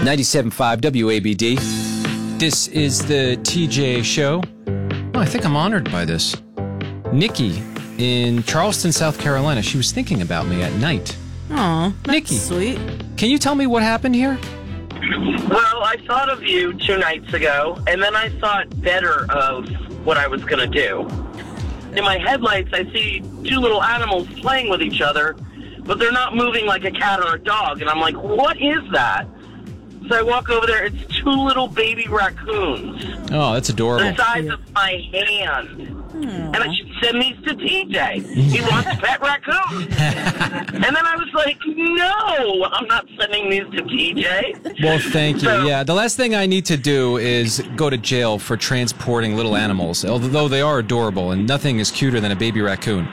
97.5 WABD. This is the TJ Show. Oh, I think I'm honored by this. Nikki in Charleston, South Carolina. She was thinking about me at night. Oh, that's Nikki, sweet. Can you tell me what happened here? Well, I thought of you 2 nights ago, and then I thought better of what I was going to do. In my headlights, I see 2 little animals playing with each other, but they're not moving like a cat or a dog. And I'm like, what is that? So I walk over there. It's 2 little baby raccoons. Oh, that's adorable. The size of my hand. And I should send these to TJ. He wants pet raccoons. And then I was like, no, I'm not sending these to TJ. Well, thank you. So- Yeah, the last thing I need to do is go to jail for transporting little animals, although they are adorable, and nothing is cuter than a baby raccoon.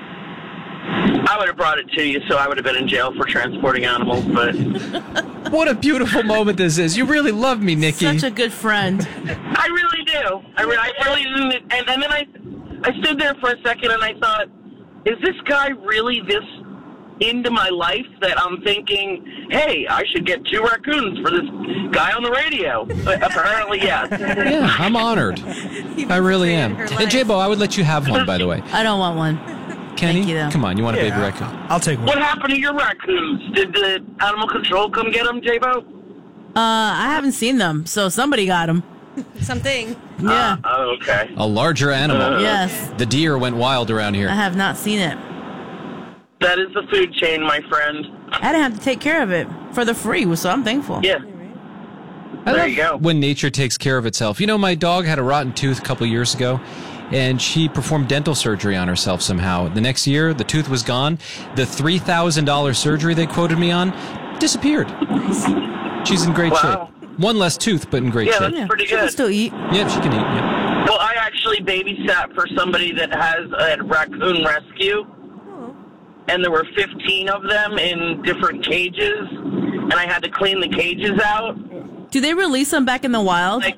I would have brought it to you, so I would have been in jail for transporting animals, but What a beautiful moment this is. You really love me, Nikki. Such a good friend. I really do. I really didn't. And then I stood there for a second and I thought, is this guy really this into my life that I'm thinking, hey, I should get 2 raccoons for this guy on the radio? But apparently, yes. Yeah, I'm honored. I really am. Hey, J-Bo, I would let you have one, by the way. I don't want one. Kenny, Thank you, though. come on, you want a baby raccoon? I'll take one. What happened to your raccoons? Did the animal control come get them, J-Bo? I haven't seen them, so somebody got them. Something. Yeah. Oh, okay. A larger animal. Yes. The deer went wild around I here. have not seen it. That is the food chain, my friend. I didn't have to take care of it for the free, so I'm thankful. Yeah. I There love you go. when nature takes care of itself. You know, my dog had a rotten tooth a couple years ago, and she performed dental surgery on herself somehow. The next year, the tooth was gone. The $3,000 surgery they quoted me on disappeared. She's in great Wow. shape. One less tooth, but in great Yeah, shape. that's pretty She can good. still eat. Yep, she can eat. Yep. Well, I actually babysat for somebody that has a raccoon rescue, and there were 15 of them in different cages, and I had to clean the cages out. Do they release them back in the wild? Like,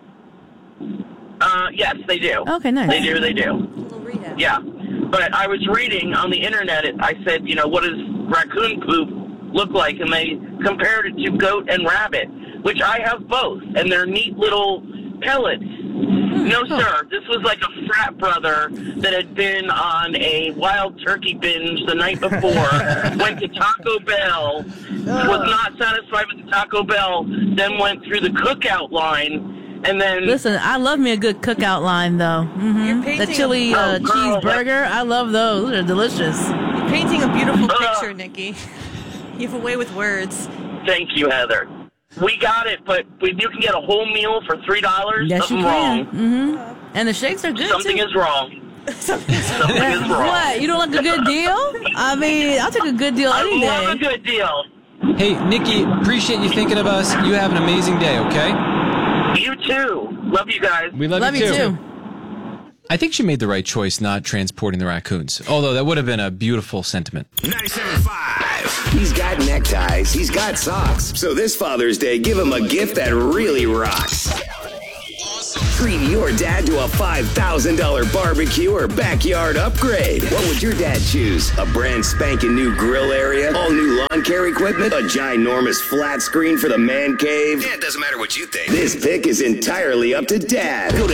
yes, they do. Okay, nice. They do. Little rehab. Yeah. But I was reading on the internet, I said, what does raccoon poop look like? And they compared it to goat and rabbit, which I have both, and they're neat little pellets. No, sir. This was like a frat brother that had been on a wild turkey binge the night before, went to Taco Bell, was not satisfied with the Taco Bell, then went through the cookout line, and then... Listen, I love me a good cookout line, though. You're The painting chili Oh, girl, cheeseburger, I love those. Those are delicious. You're painting a beautiful picture, Nikki. You have a way with words. Thank you, Heather. We got it, but you can get a whole meal for $3. Yes, Something you can. wrong. And the shakes are good, Something too. is wrong. Something is wrong. What? You don't like a good deal? I mean, I'll take a good deal any I love a day. good deal. Hey, Nikki, appreciate you thinking of us. You have an amazing day, okay? You too. Love you guys. We love Love you, too. I think she made the right choice not transporting the raccoons, although that would have been a beautiful sentiment. 97.5. He's got neckties, he's got socks. So this Father's Day, give him a gift that really rocks. Treat your dad to a $5,000 barbecue or backyard upgrade. What would your dad choose? A brand spanking new grill area? All new lawn care equipment? A ginormous flat screen for the man cave? Yeah, it doesn't matter what you think. This pick is entirely up to Dad. Go to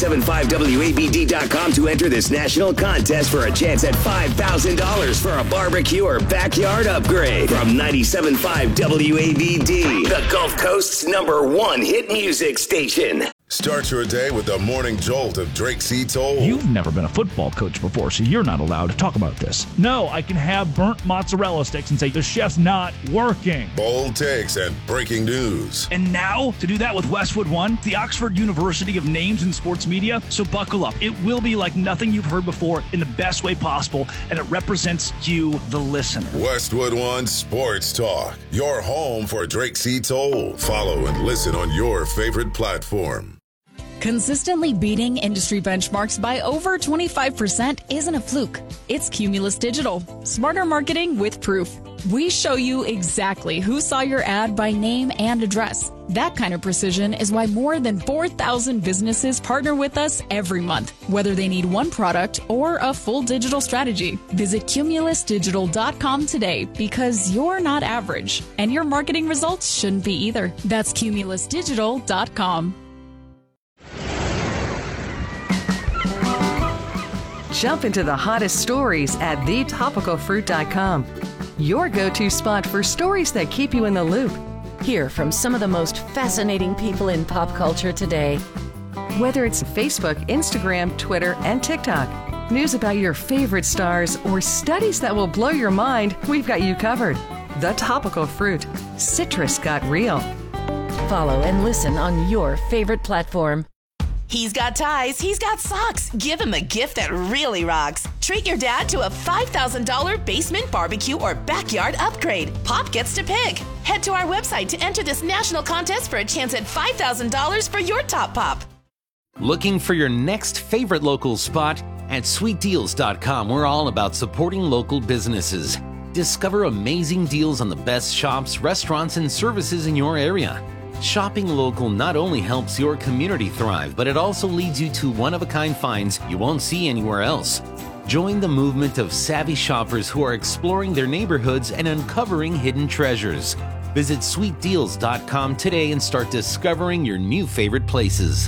975WABD.com to enter this national contest for a chance at $5,000 for a barbecue or backyard upgrade. From 97.5 WABD, the Gulf Coast's #1 hit music station. Start your day with the morning jolt of Drake C. Toll. You've never been a football coach before, so you're not allowed to talk about this. No, I can have burnt mozzarella sticks and say the chef's not working. Bold takes and breaking news. And now, to do that with Westwood One, the Oxford University of names in sports media, so buckle up. It will be like nothing you've heard before in the best way possible, and it represents you, the listener. Westwood One Sports Talk. Your home for Drake C. Toll. Follow and listen on your favorite platform. Consistently beating industry benchmarks by over 25% isn't a fluke. It's Cumulus Digital. Smarter marketing with proof. We show you exactly who saw your ad by name and address. That kind of precision is why more than 4,000 businesses partner with us every month, whether they need one product or a full digital strategy. Visit CumulusDigital.com today because you're not average, and your marketing results shouldn't be either. That's CumulusDigital.com. Jump into the hottest stories at thetopicalfruit.com. Your go-to spot for stories that keep you in the loop. Hear from some of the most fascinating people in pop culture today. Whether it's Facebook, Instagram, Twitter, and TikTok, news about your favorite stars, or studies that will blow your mind, we've got you covered. The Topical Fruit. Citrus got real. Follow and listen on your favorite platform. He's got ties, he's got socks. Give him a gift that really rocks. Treat your dad to a $5,000 basement barbecue or backyard upgrade. Pop gets to pick. Head to our website to enter this national contest for a chance at $5,000 for your top pop. Looking for your next favorite local spot? At sweetdeals.com, we're all about supporting local businesses. Discover amazing deals on the best shops, restaurants, and services in your area. Shopping local not only helps your community thrive, but it also leads you to one-of-a-kind finds you won't see anywhere else. Join the movement of savvy shoppers who are exploring their neighborhoods and uncovering hidden treasures. Visit sweetdeals.com today and start discovering your new favorite places.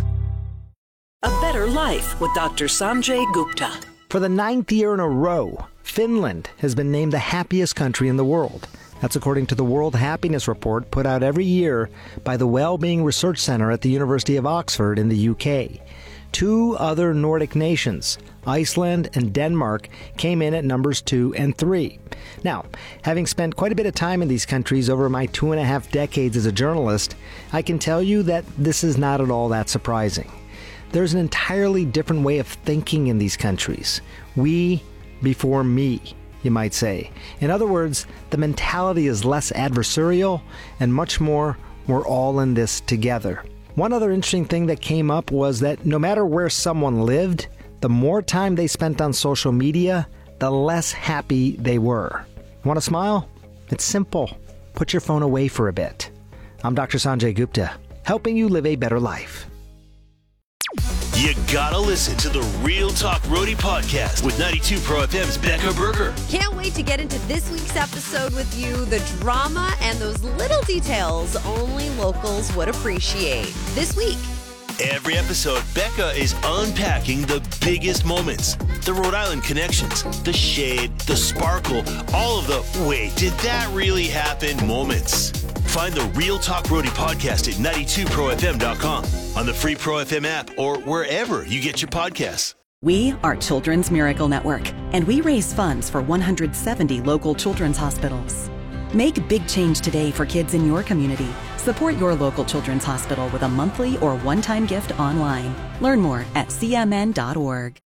A Better Life with Dr. Sanjay Gupta. For the 9th year in a row, Finland has been named the happiest country in the world. That's according to the World Happiness Report put out every year by the Wellbeing Research Centre at the University of Oxford in the UK. 2 other Nordic nations, Iceland and Denmark, came in at numbers 2 and 3. Now, having spent quite a bit of time in these countries over my 2.5 decades as a journalist, I can tell you that this is not at all that surprising. There's an entirely different way of thinking in these countries. We before me, you might say. In other words, the mentality is less adversarial and much more, we're all in this together. One other interesting thing that came up was that no matter where someone lived, the more time they spent on social media, the less happy they were. Want to smile? It's simple. Put your phone away for a bit. I'm Dr. Sanjay Gupta, helping you live a better life. You gotta listen to the Real Talk Roadie podcast with 92 Pro FM's Becca Berger. Can't wait to get into this week's episode with you. The drama and those little details only locals would appreciate. This week. Every episode, Becca is unpacking the biggest moments. The Rhode Island connections, the shade, the sparkle, all of the wait, did that really happen moments. Find the Real Talk Roadie podcast at 92profm.com, on the free Pro FM app, or wherever you get your podcasts. We are Children's Miracle Network, and we raise funds for 170 local children's hospitals. Make big change today for kids in your community. Support your local children's hospital with a monthly or one-time gift online. Learn more at cmn.org.